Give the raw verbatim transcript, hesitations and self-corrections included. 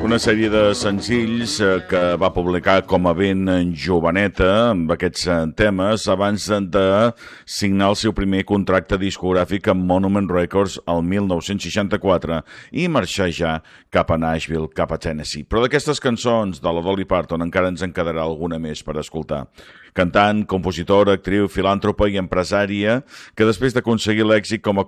una sèrie de senzills que va publicar com a ben joveneta amb aquests temes abans de signar el seu primer contracte discogràfic amb Monument Records el mil nou-cents seixanta-quatre i marxar ja cap a Nashville, cap a Tennessee. Però d'aquestes cançons de la Dolly Parton encara ens en quedarà alguna més per escoltar. Cantant, compositora, actriu, filàntropa i empresària que després d'aconseguir l'èxit com a